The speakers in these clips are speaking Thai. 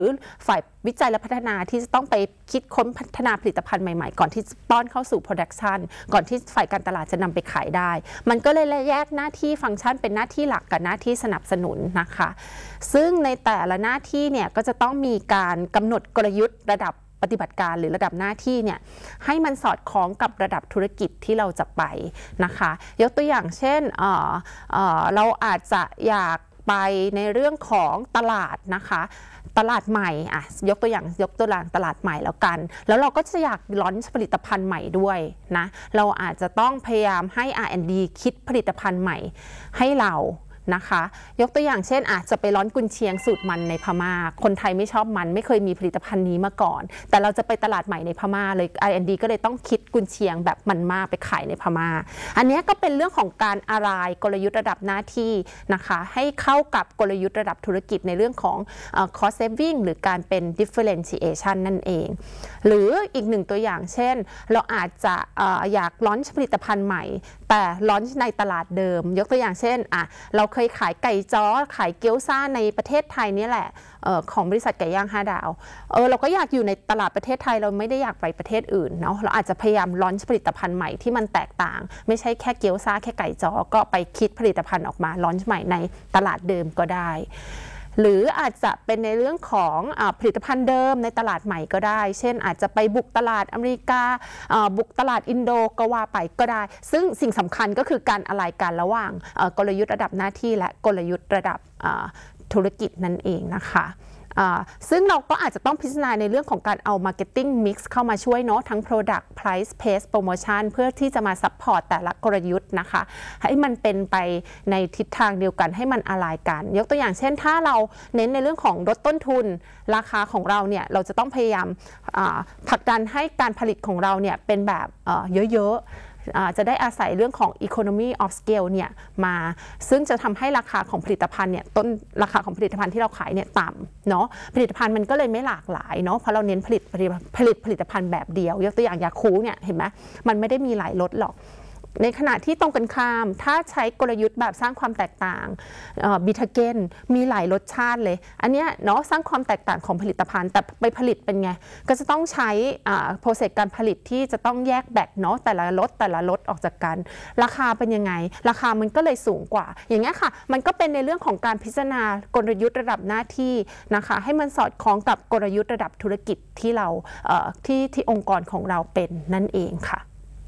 ฝ่ายวิจัยและพัฒนาที่จะต้องไปคิดค้นพัฒนาผลิตภัณฑ์ใหม่ๆก่อนที่จะป้อนเข้าสู่ production ก่อนที่ฝ่ายการตลาดจะนำไปขายได้มันก็เลยแยกหน้าที่ฟังก์ชันเป็นหน้าที่หลักกับหน้าที่สนับสนุนนะคะซึ่งในแต่ละหน้าที่เนี่ยก็จะต้องมีการกำหนดกลยุทธ์ระดับปฏิบัติการหรือระดับหน้าที่เนี่ยให้มันสอดคล้องกับระดับธุรกิจที่เราจะไปนะคะยกตัวอย่างเช่นเราอาจจะอยากไปในเรื่องของตลาดนะคะตลาดใหม่ยกตัวอย่างตลาดใหม่แล้วกันแล้วเราก็จะอยากลอนช์ผลิตภัณฑ์ใหม่ด้วยนะเราอาจจะต้องพยายามให้ R&D คิดผลิตภัณฑ์ใหม่ให้เรานะคะยกตัวอย่างเช่นอาจจะไปร้อนกุนเชียงสูตรมันในพม่าคนไทยไม่ชอบมันไม่เคยมีผลิตภัณฑ์นี้มาก่อนแต่เราจะไปตลาดใหม่ในพม่าเลย R&D ก็เลยต้องคิดกุนเชียงแบบมันมากไปขายในพม่าอันนี้ก็เป็นเรื่องของการอะไรกลยุทธ์ระดับหน้าที่นะคะให้เข้ากับกลยุทธ์ระดับธุรกิจในเรื่องของcost saving หรือการเป็น differentiation นั่นเองหรืออีกหนึ่งตัวอย่างเช่นเราอาจจะอยากลอนช์ผลิตภัณฑ์ใหม่แต่ลอนช์ในตลาดเดิมยกตัวอย่างเช่นเราเคยขายไก่จ้อขายเกี๊ยวซ่าในประเทศไทยนี่แหละของบริษัทไก่ย่าง5 ดาวเราก็อยากอยู่ในตลาดประเทศไทยเราไม่ได้อยากไปประเทศอื่นเนาะเราอาจจะพยายามลอนช์ผลิตภัณฑ์ใหม่ที่มันแตกต่างไม่ใช่แค่เกี๊ยวซ่าแค่ไก่จ้อก็ไปคิดผลิตภัณฑ์ออกมาลอนช์ใหม่ในตลาดเดิมก็ได้หรืออาจจะเป็นในเรื่องของผลิตภัณฑ์เดิมในตลาดใหม่ก็ได้เช่นอาจจะไปบุกตลาดอเมริกาบุกตลาดอินโดก็ว่าไปก็ได้ซึ่งสิ่งสำคัญก็คือการอะไรกันระหว่างกลยุทธ์ระดับหน้าที่และกลยุทธ์ระดับธุรกิจนั่นเองนะคะซึ่งเราก็อาจจะต้องพิจารณาในเรื่องของการเอา Marketing Mix เข้ามาช่วยเนาะทั้ง Product Price Pace Promotion เพื่อที่จะมา Support แต่ละกลยุทธ์นะคะให้มันเป็นไปในทิศทางเดียวกันให้มันอะไรกันยกตัวอย่างเช่นถ้าเราเน้นในเรื่องของลดต้นทุนราคาของเราเนี่ยเราจะต้องพยายามผลักดันให้การผลิตของเราเนี่ยเป็นแบบเยอะๆจะได้อาศัยเรื่องของ economy of scale เนี่ยมาซึ่งจะทำให้ราคาของผลิตภัณฑ์เนี่ยต้นราคาของผลิตภัณฑ์ที่เราขายเนี่ยต่ำเนาะผลิตภัณฑ์มันก็เลยไม่หลากหลายเนาะเพราะเราเน้นผลิตผลิตภัณฑ์แบบเดียวยกตัวอย่างยาคูเนี่ยเห็นไหมมันไม่ได้มีหลายรสหรอกในขณะที่ตรงกันข้ามถ้าใช้กลยุทธ์แบบสร้างความแตกต่างบิทาเกนมีหลายรสชาติเลยอันเนี้ยเนาะสร้างความแตกต่างของผลิตภัณฑ์แต่ไปผลิตเป็นไงก็จะต้องใช้โปรเซสการผลิตที่จะต้องแยกแบกเนาะแต่ละรสออกจากกันราคาเป็นยังไงราคามันก็เลยสูงกว่าอย่างเงี้ยค่ะมันก็เป็นในเรื่องของการพิจารณากลยุทธ์ระดับหน้าที่นะคะให้มันสอดคล้องกับกลยุทธ์ระดับธุรกิจที่เราที่องค์กรของเราเป็นนั่นเองค่ะ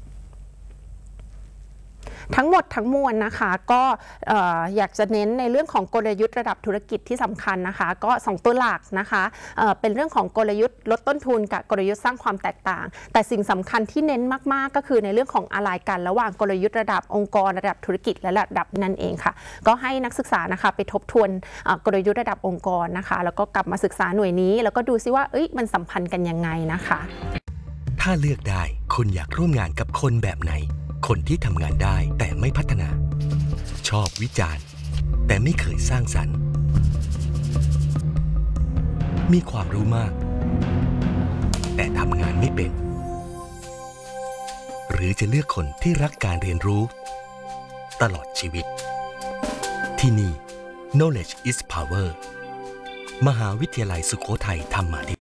ทั้งหมดทั้งมวลนะคะก็อยากจะเน้นในเรื่องของกลยุทธ์ระดับธุรกิจที่สำคัญนะคะก็2ตัวหลักนะคะเป็นเรื่องของกลยุทธ์ลดต้นทุนกับกลยุทธ์สร้างความแตกต่างแต่สิ่งสำคัญที่เน้นมากๆก็คือในเรื่องของอะไรกันระหว่างกลยุทธ์ระดับองค์กรระดับธุรกิจและระดับนั่นเองค่ะก็ให้นักศึกษานะคะไปทบทวนกลยุทธ์ระดับองค์กรนะคะแล้วก็กลับมาศึกษาหน่วยนี้แล้วก็ดูซิว่ามันสัมพันธ์กันยังไงนะคะถ้าเลือกได้คุณอยากร่วมงานกับคนแบบไหนคนที่ทำงานได้แต่ไม่พัฒนาชอบวิจารณ์แต่ไม่เคยสร้างสรรค์มีความรู้มากแต่ทำงานไม่เป็นหรือจะเลือกคนที่รักการเรียนรู้ตลอดชีวิตที่นี่ Knowledge is Power มหาวิทยาลัยสุโขทัยธรรมาธิ